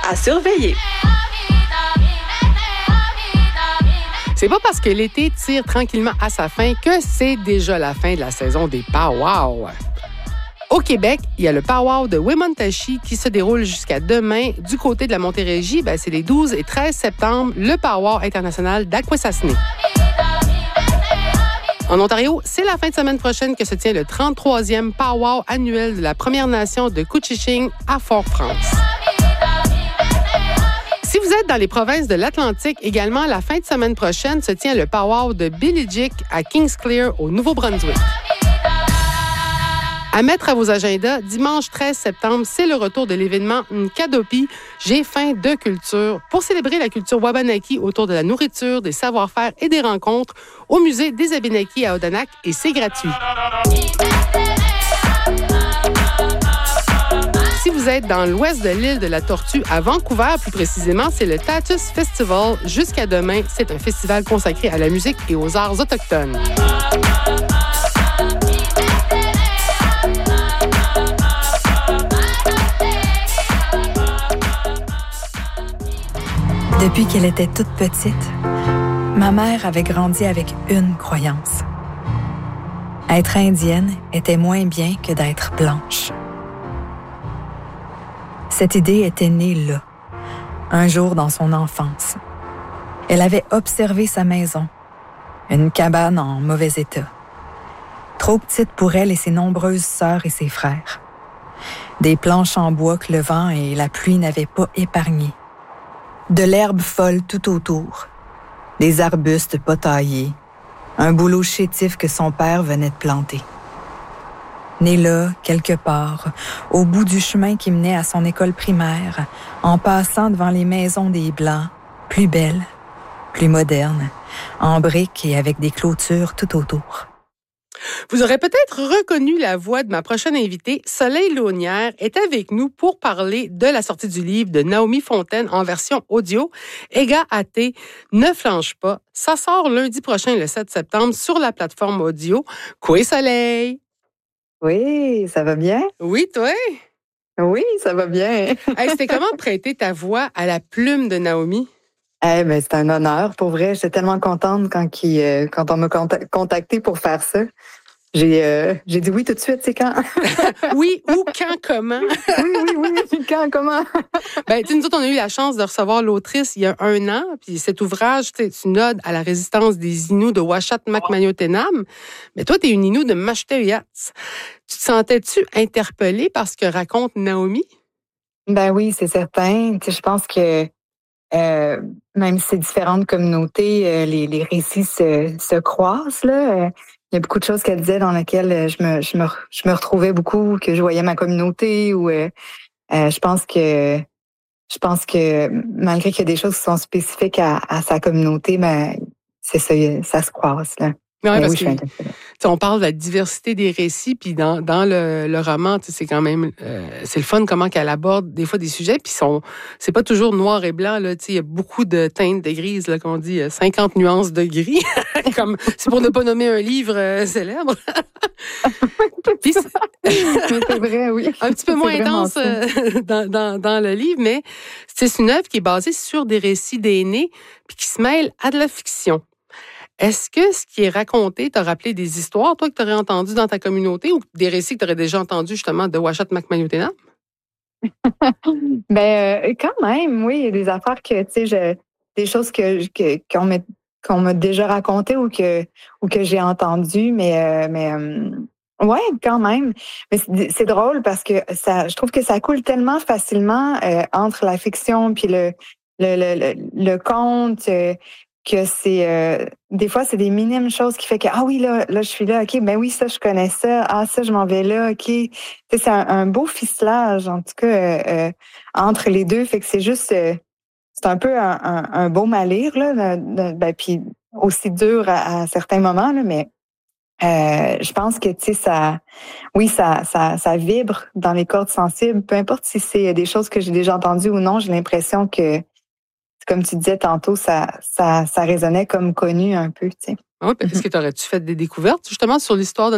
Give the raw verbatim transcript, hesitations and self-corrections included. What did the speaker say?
à surveiller. C'est pas parce que l'été tire tranquillement à sa fin que c'est déjà la fin de la saison des pow-wow. Au Québec, il y a le pow-wow de Wemotaci qui se déroule jusqu'à demain. Du côté de la Montérégie, ben, c'est les douze et treize septembre, le pow-wow international d'Akwesasne. En Ontario, c'est la fin de semaine prochaine que se tient le trente-troisième pow-wow annuel de la Première Nation de Couchiching à Fort-France. Si vous êtes dans les provinces de l'Atlantique, également, la fin de semaine prochaine se tient le pow-wow de Billigick à Kingsclear, au Nouveau-Brunswick. À mettre à vos agendas, dimanche treize septembre, c'est le retour de l'événement Nkadopi, J'ai faim de culture, pour célébrer la culture Wabanaki autour de la nourriture, des savoir-faire et des rencontres au musée des Abénakis à Odanak, et c'est gratuit. Si vous êtes dans l'ouest de l'île de la Tortue, à Vancouver plus précisément, c'est le Tatus Festival. Jusqu'à demain, c'est un festival consacré à la musique et aux arts autochtones. Depuis qu'elle était toute petite, ma mère avait grandi avec une croyance. Être indienne était moins bien que d'être blanche. Cette idée était née là, un jour dans son enfance. Elle avait observé sa maison, une cabane en mauvais état, trop petite pour elle et ses nombreuses sœurs et ses frères. Des planches en bois que le vent et la pluie n'avaient pas épargnées. De l'herbe folle tout autour, des arbustes pas taillés, un bouleau chétif que son père venait de planter. Né là, quelque part, au bout du chemin qui menait à son école primaire, en passant devant les maisons des Blancs, plus belles, plus modernes, en briques et avec des clôtures tout autour. Vous aurez peut-être reconnu la voix de ma prochaine invitée. Soleil Launière est avec nous pour parler de la sortie du livre de Naomi Fontaine en version audio. Ega Até, ne flanche pas. Ça sort lundi prochain, le sept septembre, sur la plateforme audio. Quoi, Soleil? Oui, ça va bien? Oui, toi? Oui, ça va bien. Hey, c'était comment prêter ta voix à la plume de Naomi? Eh ben, c'est un honneur. Pour vrai, j'étais tellement contente quand, il, euh, quand on m'a contacté pour faire ça. J'ai, euh, j'ai dit oui tout de suite, c'est quand? Oui, ou quand, comment? oui, oui, oui, quand, comment? Ben, tu sais, nous autres, on a eu la chance de recevoir l'autrice il y a un an, puis cet ouvrage, c'est une ode à la résistance des Inuits de Uashat Makmayotenam. Mais toi, t'es une Inou de Mashteuiats. Tu te sentais-tu interpellée par ce que raconte Naomi? Ben oui, c'est certain. Tu sais, je pense que euh, même si c'est différentes communautés, euh, les, les récits se, se croisent, là. Euh, Il y a beaucoup de choses qu'elle disait dans lesquelles je me, je me, je me retrouvais beaucoup, que je voyais ma communauté ou euh, euh, je pense que je pense que malgré qu'il y a des choses qui sont spécifiques à, à sa communauté, ben c'est ça, ça se croise là. Oui, mais parce oui, que on parle de la diversité des récits, puis dans, dans le, le roman, c'est quand même euh, c'est le fun comment qu'elle aborde des fois des sujets, puis sont c'est pas toujours noir et blanc là, il y a beaucoup de teintes de grises là, qu'on dit cinquante nuances de gris, comme c'est pour ne pas nommer un livre euh, célèbre. Puis c'est... c'est vrai, oui. Un petit peu moins intense euh, dans, dans, dans le livre, mais c'est une œuvre qui est basée sur des récits d'aînés, puis qui se mêle à de la fiction. Est-ce que ce qui est raconté t'a rappelé des histoires, toi, que tu aurais entendues dans ta communauté ou des récits que tu aurais déjà entendus, justement, de Uashat Makmayotenam? ben, euh, quand même, oui, il y a des affaires que, tu sais, je, des choses que, que, qu'on m'a, qu'on m'a déjà racontées ou que, ou que j'ai entendues, mais, euh, mais, euh, ouais, quand même. Mais c'est, c'est drôle parce que ça, je trouve que ça coule tellement facilement euh, entre la fiction puis le, le, le, le, le conte. Euh, que c'est euh, des fois c'est des minimes choses qui fait que ah oui là là je suis là, ok, ben oui, ça je connais ça, ah ça je m'en vais là, ok, tu sais, c'est un, un beau ficelage en tout cas euh, euh, entre les deux, fait que c'est juste euh, c'est un peu un, un, un beau malire là, ben puis aussi dur à, à certains moments là, mais euh, je pense que tu sais ça oui ça ça ça vibre dans les cordes sensibles, peu importe si c'est des choses que j'ai déjà entendues ou non, j'ai l'impression que comme tu disais tantôt, ça, ça, ça résonnait comme connu un peu, tu sais. Oui, est-ce que t'aurais-tu fait des découvertes, justement, sur l'histoire de